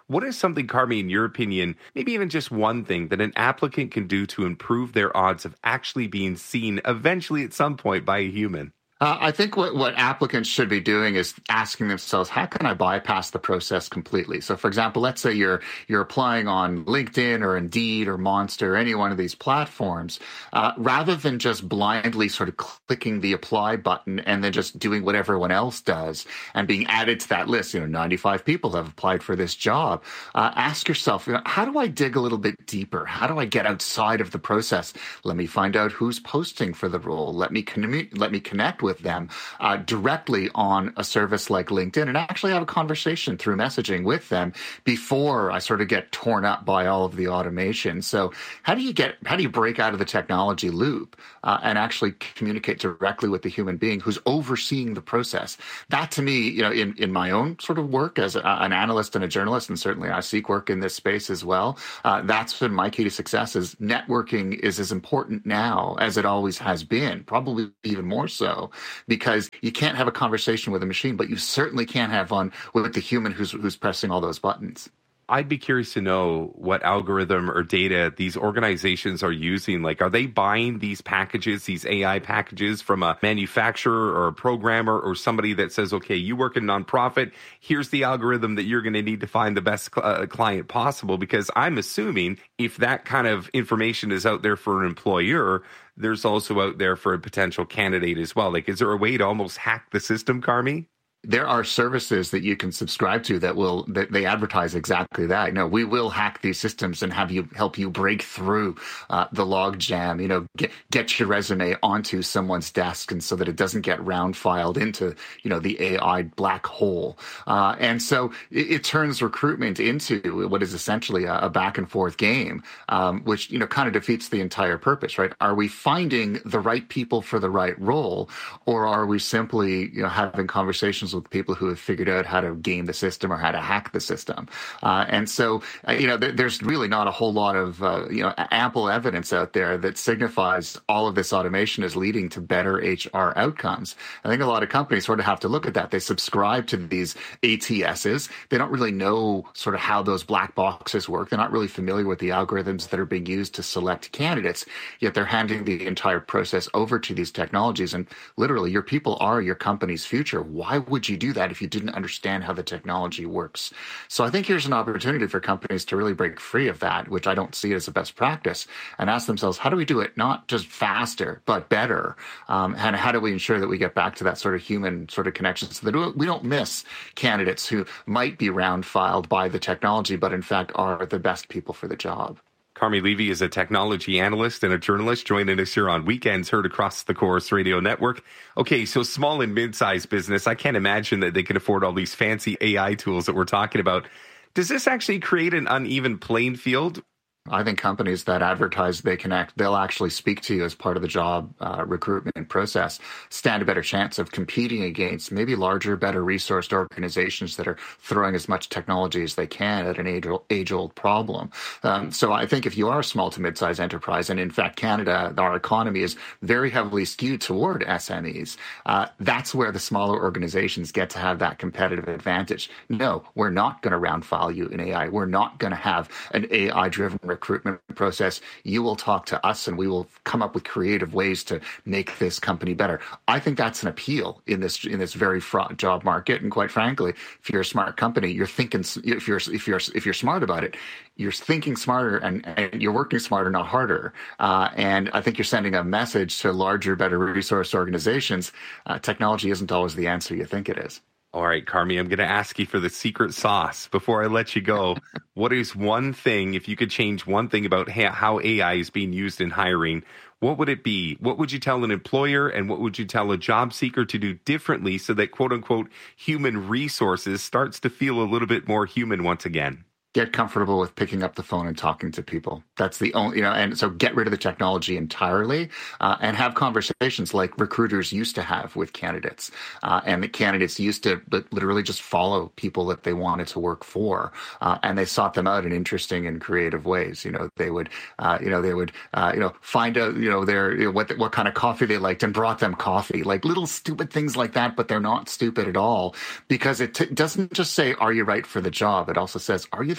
What is something, Carmi, in your opinion, maybe even just one thing that an applicant can do to improve their odds of actually being seen eventually at some point by a human? Uh, I think what, what applicants should be doing is asking themselves, how can I bypass the process completely? So, for example, let's say you're you're applying on LinkedIn or Indeed or Monster or any one of these platforms. Uh, rather than just blindly sort of clicking the apply button and then just doing what everyone else does and being added to that list, you know, ninety-five people have applied for this job. Uh, ask yourself, you know, how do I dig a little bit deeper? How do I get outside of the process? Let me find out who's posting for the role. Let me commu- let me connect with with them uh, directly on a service like LinkedIn and actually have a conversation through messaging with them before I sort of get torn up by all of the automation. So how do you get, how do you break out of the technology loop uh, and actually communicate directly with the human being who's overseeing the process? That to me, you know, in, in my own sort of work as a, an analyst and a journalist, and certainly I seek work in this space as well, uh, that's been my key to success. Is networking is as important now as it always has been, probably even more so, because you can't have a conversation with a machine, but you certainly can have one with the human who's who's pressing all those buttons. I'd be curious to know what algorithm or data these organizations are using. Like, are they buying these packages, these A I packages from a manufacturer or a programmer or somebody that says, okay, you work in nonprofit, here's the algorithm that you're going to need to find the best cl- uh, client possible? Because I'm assuming if that kind of information is out there for an employer, there's also out there for a potential candidate as well. Like, is there a way to almost hack the system, Carmi? There are services that you can subscribe to that will that they advertise exactly that. You know, we will hack these systems and have you help you break through uh, the log jam. You know, get get your resume onto someone's desk, and so that it doesn't get round filed into you know the A I black hole. Uh, and so it, it turns recruitment into what is essentially a, a back and forth game, um, which you know kind of defeats the entire purpose, right? Are we finding the right people for the right role, or are we simply you know having conversations with people who have figured out how to game the system or how to hack the system? Uh, and so, uh, you know, th- there's really not a whole lot of, uh, you know, ample evidence out there that signifies all of this automation is leading to better H R outcomes. I think a lot of companies sort of have to look at that. They subscribe to these A T Ss. They don't really know sort of how those black boxes work. They're not really familiar with the algorithms that are being used to select candidates, yet they're handing the entire process over to these technologies. And literally, your people are your company's future. Why would you do that if you didn't understand how the technology works? So I think here's an opportunity for companies to really break free of that, which I don't see as a best practice, and ask themselves, how do we do it not just faster, but better? Um, and how do we ensure that we get back to that sort of human sort of connection so that we don't miss candidates who might be round filed by the technology, but in fact are the best people for the job? Carmi Levy is a technology analyst and a journalist joining us here on Weekends, heard across the Corus Radio Network. Okay, so small and mid-sized business, I can't imagine that they can afford all these fancy A I tools that we're talking about. Does this actually create an uneven playing field? I think companies that advertise they connect, they'll actually speak to you as part of the job uh, recruitment process, stand a better chance of competing against maybe larger, better resourced organizations that are throwing as much technology as they can at an age-old, age-old problem. Um, so I think if you are a small to mid-sized enterprise, and in fact, Canada, our economy is very heavily skewed toward S M Es, uh, that's where the smaller organizations get to have that competitive advantage. No, we're not going to round file you in A I. We're not going to have an A I-driven recruitment process. You will talk to us and we will come up with creative ways to make this company better. I think that's an appeal in this in this very fraught job market. And quite frankly, if you're a smart company, you're thinking if you're if you're if you're smart about it, you're thinking smarter and, and you're working smarter, not harder. Uh, and I think you're sending a message to larger, better resource organizations. Uh, technology isn't always the answer you think it is. All right, Carmi, I'm going to ask you for the secret sauce. Before I let you go, what is one thing, if you could change one thing about how A I is being used in hiring, what would it be? What would you tell an employer and what would you tell a job seeker to do differently so that, quote unquote, human resources starts to feel a little bit more human once again? Get comfortable with picking up the phone and talking to people. That's the only, you know, and so get rid of the technology entirely uh, and have conversations like recruiters used to have with candidates. Uh, and the candidates used to literally just follow people that they wanted to work for. Uh, and they sought them out in interesting and creative ways. You know, they would, uh, you know, they would, uh, you know, find out, you know, their, you know, what, what kind of coffee they liked and brought them coffee, like little stupid things like that, but they're not stupid at all because it t- doesn't just say, are you right for the job? It also says, are you the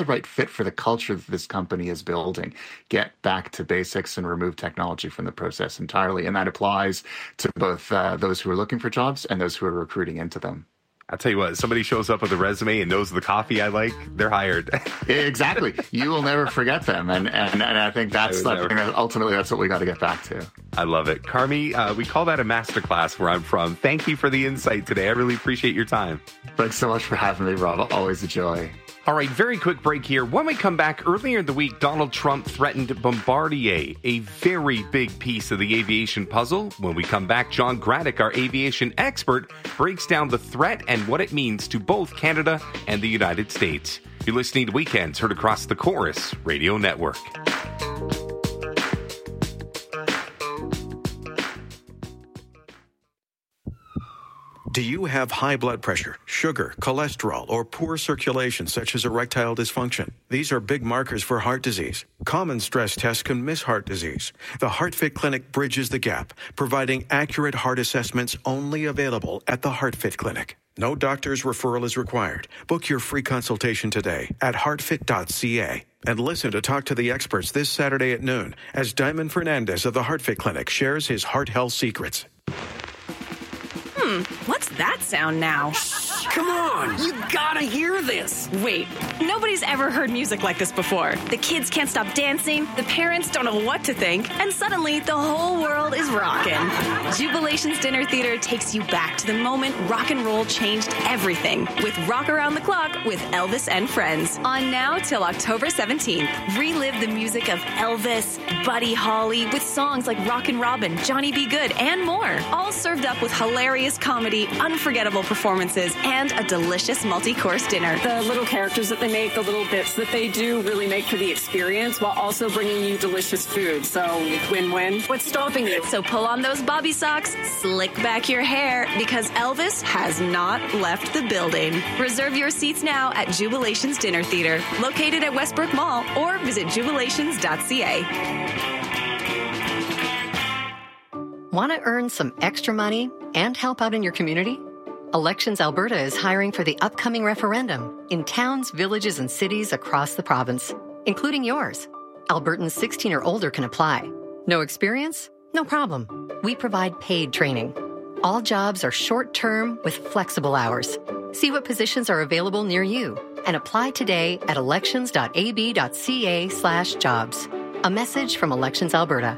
the right fit for the culture that this company is building. Get back to basics and remove technology from the process entirely. And that applies to both uh, those who are looking for jobs and those who are recruiting into them. I'll tell you what, somebody shows up with a resume and knows the coffee I like, they're hired. Exactly. You will never forget them. And and, and I think that's I think that ultimately that's what we got to get back to. I love it. Carmi, uh, we call that a masterclass where I'm from. Thank you for the insight today. I really appreciate your time. Thanks so much for having me, Rob. Always a joy. All right, very quick break here. When we come back, earlier in the week, Donald Trump threatened Bombardier, a very big piece of the aviation puzzle. When we come back, John Graddick, our aviation expert, breaks down the threat and what it means to both Canada and the United States. You're listening to Weekends, heard across the Chorus Radio Network. Do you have high blood pressure, sugar, cholesterol, or poor circulation such as erectile dysfunction? These are big markers for heart disease. Common stress tests can miss heart disease. The HeartFit Clinic bridges the gap, providing accurate heart assessments only available at the HeartFit Clinic. No doctor's referral is required. Book your free consultation today at heartfit dot c a. And listen to Talk to the Experts this Saturday at noon as Diamond Fernandez of the HeartFit Clinic shares his heart health secrets. Hmm, what's that sound now? Come on, you gotta hear this. Wait, nobody's ever heard music like this before. The kids can't stop dancing, the parents don't know what to think, and suddenly the whole world is rocking. Jubilation's Dinner Theater takes you back to the moment rock and roll changed everything with Rock Around the Clock with Elvis and Friends. On now till October seventeenth. Relive the music of Elvis, Buddy Holly, with songs like Rockin' Robin, Johnny B. Good, and more. All served up with hilarious comedy, unforgettable performances, and a delicious multi-course dinner. The little characters that they make, the little bits that they do really make for the experience while also bringing you delicious food. So win-win. What's stopping you? So pull on those bobby socks, slick back your hair, because Elvis has not left the building. Reserve your seats now at Jubilation's Dinner Theater, located at Westbrook Mall, or visit jubilations dot c a. Want to earn some extra money and help out in your community? Elections Alberta is hiring for the upcoming referendum in towns, villages, and cities across the province, including yours. Albertans sixteen or older can apply. No experience? No problem. We provide paid training. All jobs are short-term with flexible hours. See what positions are available near you and apply today at elections dot a b dot c a slash jobs. A message from Elections Alberta.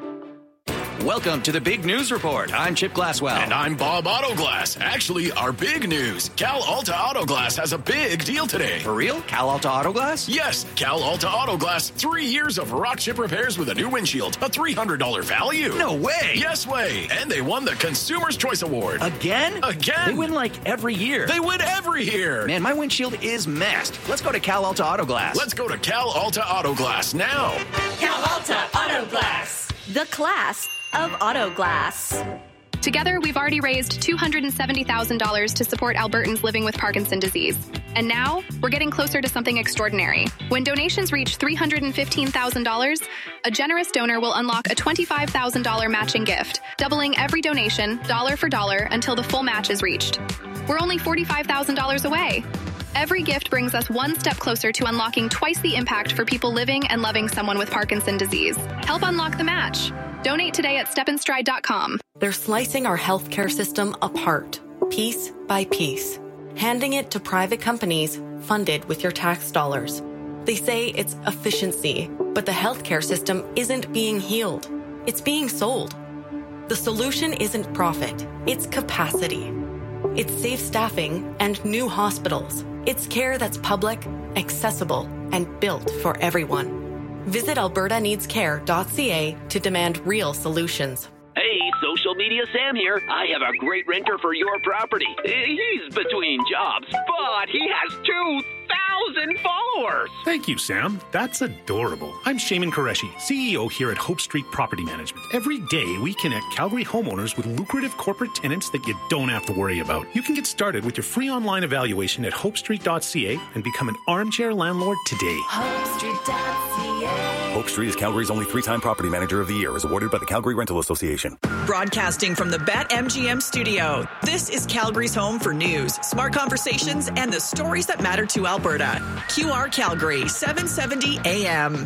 Welcome to the Big News Report. I'm Chip Glasswell. And I'm Bob Autoglass. Actually, our big news. Cal Alta Autoglass has a big deal today. For real? Cal Alta Autoglass? Yes, Cal Alta Autoglass. Three years of rock chip repairs with a new windshield. A three hundred dollars value. No way. Yes way. And they won the Consumer's Choice Award. Again? Again. They win like every year. They win every year. Man, my windshield is messed. Let's go to Cal Alta Autoglass. Let's go to Cal Alta Autoglass now. Cal Alta Autoglass. The class of auto glass. Together, we've already raised two hundred seventy thousand dollars to support Albertans living with Parkinson's disease. And now, we're getting closer to something extraordinary. When donations reach three hundred fifteen thousand dollars, a generous donor will unlock a twenty-five thousand dollars matching gift, doubling every donation, dollar for dollar, until the full match is reached. We're only forty-five thousand dollars away. Every gift brings us one step closer to unlocking twice the impact for people living and loving someone with Parkinson's disease. Help unlock the match. Donate today at step and stride dot com. They're slicing our healthcare system apart, piece by piece, handing it to private companies funded with your tax dollars. They say it's efficiency, but the healthcare system isn't being healed. It's being sold. The solution isn't profit, it's capacity. It's safe staffing and new hospitals. It's care that's public, accessible, and built for everyone. Visit alberta needs care dot c a to demand real solutions. Hey, Social Media Sam here. I have a great renter for your property. He's between jobs, but he has two thousand followers. Thank you, Sam. That's adorable. I'm Shaman Qureshi, C E O here at Hope Street Property Management. Every day, we connect Calgary homeowners with lucrative corporate tenants that you don't have to worry about. You can get started with your free online evaluation at hope street dot c a and become an armchair landlord today. hope street dot c a. Hope Street is Calgary's only three-time Property Manager of the Year, as awarded by the Calgary Rental Association. Broadcasting from the BetMGM studio, this is Calgary's home for news, smart conversations, and the stories that matter to us. Alberta. Q R Calgary, seven seventy A M.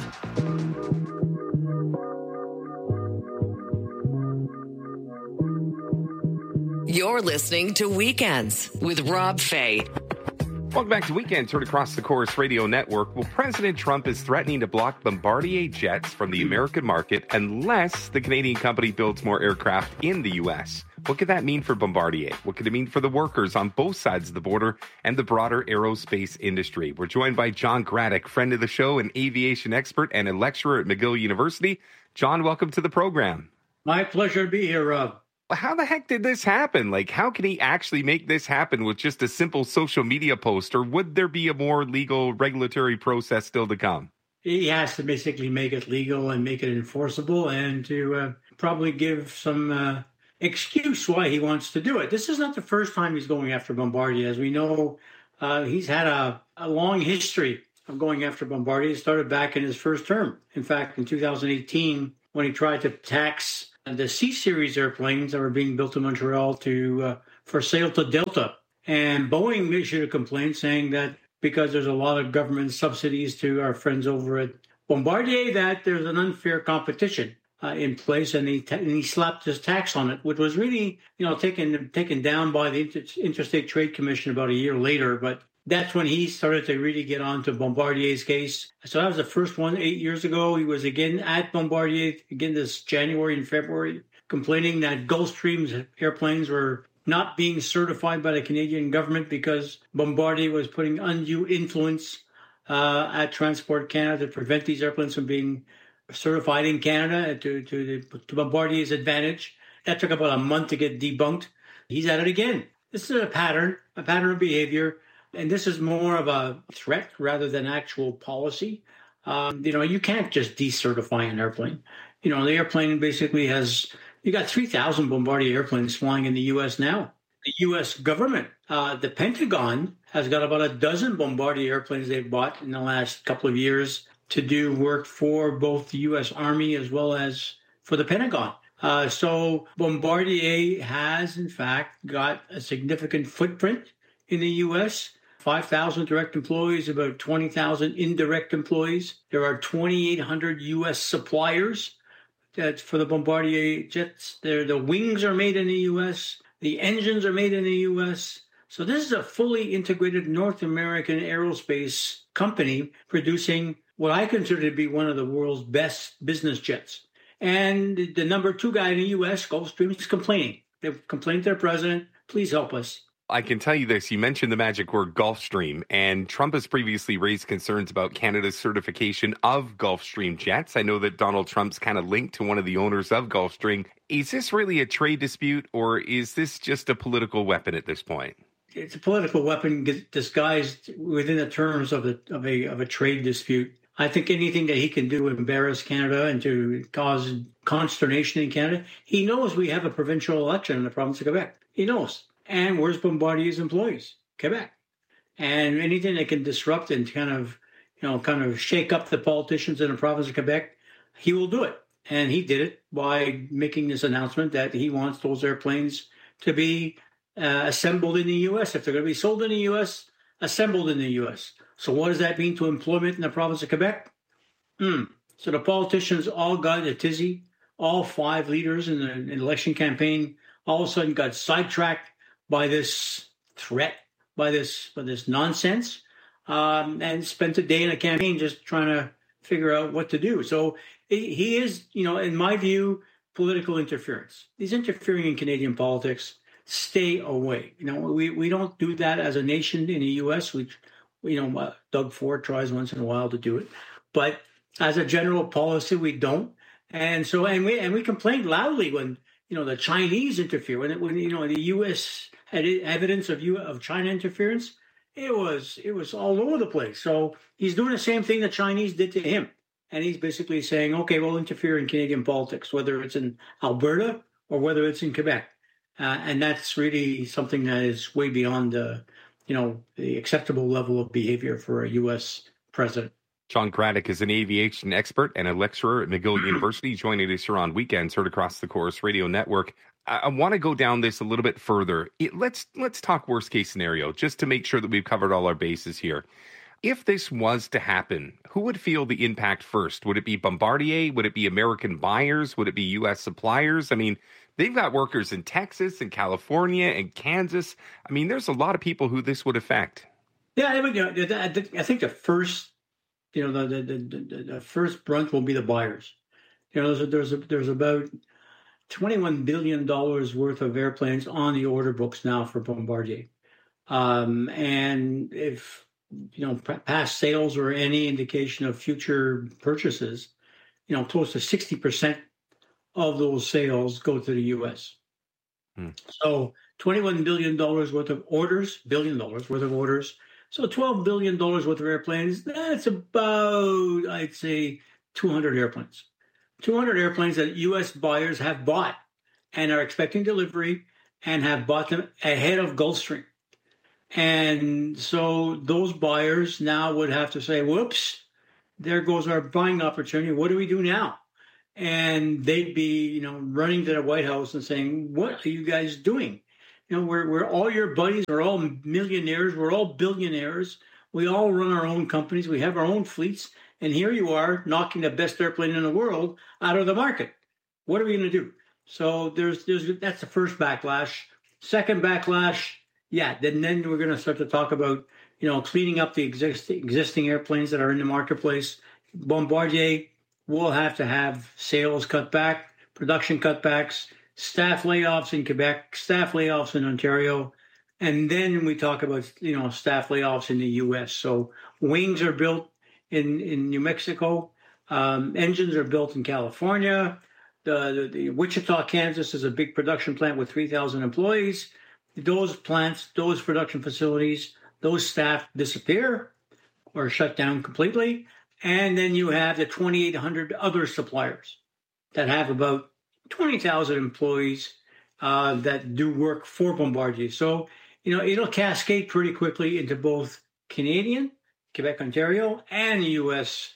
You're listening to Weekends with Rob Fay. Welcome back to Weekends, heard across the Chorus Radio Network. Well, President Trump is threatening to block Bombardier jets from the American market unless the Canadian company builds more aircraft in the U S. What could that mean for Bombardier? What could it mean for the workers on both sides of the border and the broader aerospace industry? We're joined by John Graddick, friend of the show, an aviation expert and a lecturer at McGill University. John, welcome to the program. My pleasure to be here, Rob. How the heck did this happen? Like, how can he actually make this happen with just a simple social media post? Or would there be a more legal regulatory process still to come? He has to basically make it legal and make it enforceable and to uh, probably give some uh, excuse why he wants to do it. This is not the first time he's going after Bombardier. As we know, uh, he's had a, a long history of going after Bombardier. It started back in his first term. In fact, in two thousand eighteen, when he tried to tax the C-Series airplanes that were being built in Montreal to uh, for sale to Delta. And Boeing issued a complaint saying that because there's a lot of government subsidies to our friends over at Bombardier, that there's an unfair competition uh, in place, and he, and he slapped his tax on it, which was really, you know, taken, taken down by the Inter- Interstate Trade Commission about a year later. But that's when he started to really get on to Bombardier's case. So that was the first one eight years ago. He was again at Bombardier, again this January and February, complaining that Gulfstream's airplanes were not being certified by the Canadian government because Bombardier was putting undue influence uh, at Transport Canada to prevent these airplanes from being certified in Canada to, to, the, to Bombardier's advantage. That took about a month to get debunked. He's at it again. This is a pattern, a pattern of behavior. And this is more of a threat rather than actual policy. Um, you know, you can't just decertify an airplane. You know, the airplane basically has, you got three thousand Bombardier airplanes flying in the U S now. The U S government, uh, the Pentagon has got about a dozen Bombardier airplanes they've bought in the last couple of years to do work for both the U S Army as well as for the Pentagon. Uh, so Bombardier has, in fact, got a significant footprint in the U S, five thousand direct employees, about twenty thousand indirect employees. There are twenty-eight hundred U S suppliers that's for the Bombardier jets. They're, the wings are made in the U S. The engines are made in the U S. So this is a fully integrated North American aerospace company producing what I consider to be one of the world's best business jets. And the number two guy in the U S, Gulfstream, is complaining. They've complained to their president, please help us. I can tell you this. You mentioned the magic word Gulfstream, and Trump has previously raised concerns about Canada's certification of Gulfstream jets. I know that Donald Trump's kind of linked to one of the owners of Gulfstream. Is this really a trade dispute, or is this just a political weapon at this point? It's a political weapon disguised within the terms of a, of a, of a trade dispute. I think anything that he can do to embarrass Canada and to cause consternation in Canada, he knows we have a provincial election in the province of Quebec. He knows. And where's Bombardier's employees? Quebec. And anything that can disrupt and kind of, you know, kind of shake up the politicians in the province of Quebec, he will do it. And he did it by making this announcement that he wants those airplanes to be uh, assembled in the U S. If they're going to be sold in the U S, assembled in the U S. So what does that mean to employment in the province of Quebec? Hmm. So the politicians all got a tizzy. All five leaders in the in the election campaign all of a sudden got sidetracked by this threat, by this by this nonsense, um, and spent a day in a campaign just trying to figure out what to do. So he is, you know, in my view, political interference. He's interfering in Canadian politics. Stay away. You know, we, we don't do that as a nation in the U S. We, you know, Doug Ford tries once in a while to do it, but as a general policy, we don't. And so, and we and we complained loudly when, you know, the Chinese interfere. When, when you know, the U S had evidence of you of China interference, it was it was all over the place. So he's doing the same thing the Chinese did to him. And he's basically saying, okay, we'll interfere in Canadian politics, whether it's in Alberta or whether it's in Quebec. Uh, and that's really something that is way beyond the, you know, the acceptable level of behavior for a U S president. John Graddick is an aviation expert and a lecturer at McGill University, joining us here on Weekends, heard across the Chorus Radio Network. I, I want to go down this a little bit further. It, let's let's talk worst case scenario, just to make sure that we've covered all our bases here. If this was to happen, who would feel the impact first? Would it be Bombardier? Would it be American buyers? Would it be U S suppliers? I mean, they've got workers in Texas and California and Kansas. I mean, there's a lot of people who this would affect. Yeah, I, mean, I think the first, you know, the the, the, the first brunt will be the buyers. You know, there's there's, a, there's about twenty-one billion dollars worth of airplanes on the order books now for Bombardier. Um, and if you know, past sales or any indication of future purchases, you know, close to sixty percent of those sales go to the U S. Hmm. So twenty-one billion dollars worth of orders, billion dollars worth of orders. So twelve billion dollars worth of airplanes, that's about, I'd say, two hundred airplanes. two hundred airplanes that U S buyers have bought and are expecting delivery and have bought them ahead of Gulfstream. And so those buyers now would have to say, whoops, there goes our buying opportunity. What do we do now? And they'd be, you know, running to the White House and saying, what are you guys doing? You know, we're, we're all your buddies. We're all millionaires. We're all billionaires. We all run our own companies. We have our own fleets. And here you are knocking the best airplane in the world out of the market. What are we going to do? So there's, there's, that's the first backlash. Second backlash, yeah, then, then we're going to start to talk about, you know, cleaning up the exist, existing airplanes that are in the marketplace. Bombardier will have to have sales cut back, production cutbacks, staff layoffs in Quebec, staff layoffs in Ontario, and then we talk about, you know, staff layoffs in the U S. So wings are built in, in New Mexico. Um, engines are built in California. The, the, the Wichita, Kansas is a big production plant with three thousand employees. Those plants, those production facilities, those staff disappear or shut down completely. And then you have the twenty-eight hundred other suppliers that have about twenty thousand employees uh, that do work for Bombardier. So, you know, it'll cascade pretty quickly into both Canadian, Quebec, Ontario, and U S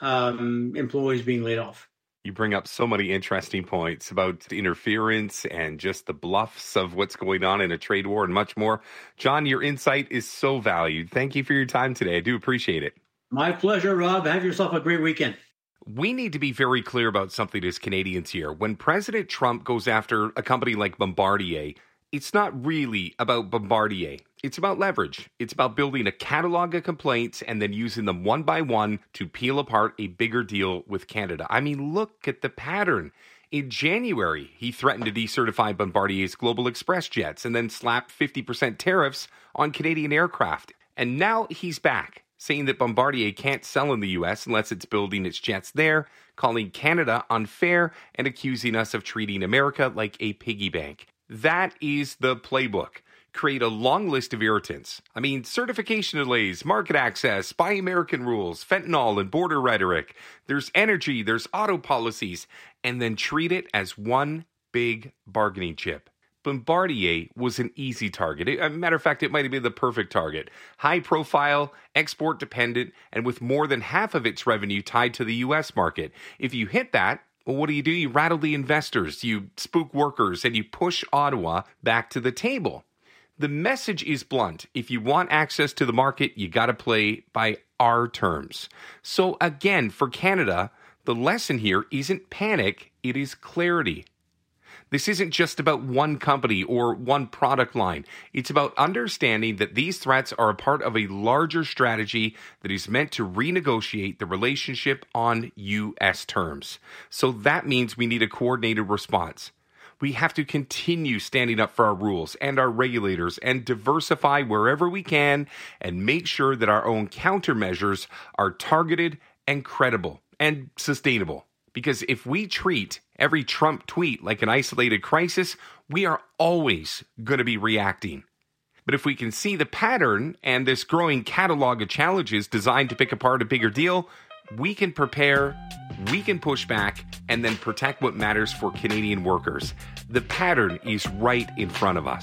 um, employees being laid off. You bring up so many interesting points about interference and just the bluffs of what's going on in a trade war and much more. John, your insight is so valued. Thank you for your time today. I do appreciate it. My pleasure, Rob. Have yourself a great weekend. We need to be very clear about something as Canadians here. When President Trump goes after a company like Bombardier, it's not really about Bombardier. It's about leverage. It's about building a catalog of complaints and then using them one by one to peel apart a bigger deal with Canada. I mean, look at the pattern. In January, he threatened to decertify Bombardier's Global Express jets and then slapped fifty percent tariffs on Canadian aircraft. And now he's back, saying that Bombardier can't sell in the U S unless it's building its jets there, calling Canada unfair, and accusing us of treating America like a piggy bank. That is the playbook. Create a long list of irritants. I mean, certification delays, market access, buy American rules, fentanyl and border rhetoric. There's energy, there's auto policies, and then treat it as one big bargaining chip. Bombardier was an easy target. As a matter of fact, it might have been the perfect target. High profile, export dependent, and with more than half of its revenue tied to the U S market. If you hit that, well, what do you do? You rattle the investors, you spook workers, and you push Ottawa back to the table. The message is blunt. If you want access to the market, you got to play by our terms. So again, for Canada, the lesson here isn't panic, it is clarity. This isn't just about one company or one product line. It's about understanding that these threats are a part of a larger strategy that is meant to renegotiate the relationship on U S terms. So that means we need a coordinated response. We have to continue standing up for our rules and our regulators and diversify wherever we can and make sure that our own countermeasures are targeted and credible and sustainable. Because if we treat every Trump tweet like an isolated crisis, we are always going to be reacting. But if we can see the pattern and this growing catalog of challenges designed to pick apart a bigger deal, we can prepare, we can push back, and then protect what matters for Canadian workers. The pattern is right in front of us.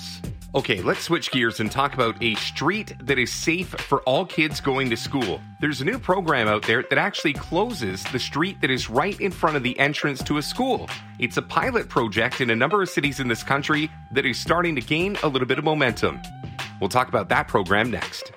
Okay, let's switch gears and talk about a street that is safe for all kids going to school. There's a new program out there that actually closes the street that is right in front of the entrance to a school. It's a pilot project in a number of cities in this country that is starting to gain a little bit of momentum. We'll talk about that program next.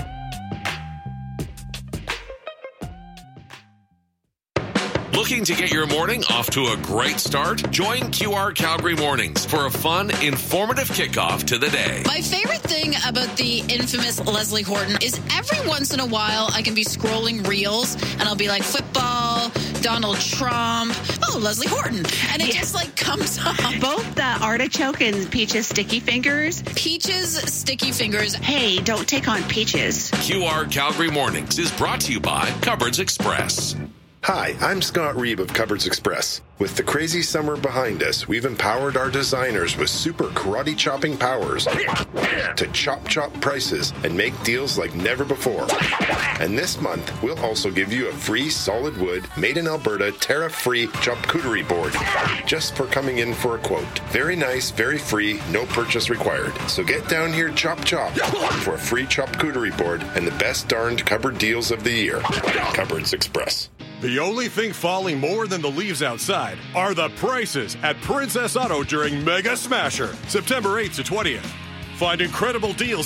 Looking to get your morning off to a great start? Join Q R Calgary Mornings for a fun, informative kickoff to the day. My favorite thing about the infamous Leslie Horton is every once in a while I can be scrolling reels and I'll be like, football, Donald Trump, oh, Leslie Horton. And it yeah. just like comes up. Both the artichoke and Peach's Sticky Fingers. Peach's Sticky Fingers. Hey, don't take on Peaches. Q R Calgary Mornings is brought to you by Cupboards Express. Hi, I'm Scott Reeb of Cupboards Express. With the crazy summer behind us, we've empowered our designers with super karate chopping powers to chop chop prices and make deals like never before. And this month, we'll also give you a free solid wood, made in Alberta, Terra-free charcuterie board just for coming in for a quote. Very nice, very free, no purchase required. So get down here, chop chop, for a free charcuterie board and the best darned cupboard deals of the year. Cupboards Express. The only thing falling more than the leaves outside are the prices at Princess Auto during Mega Smasher, September eighth to twentieth. Find incredible deals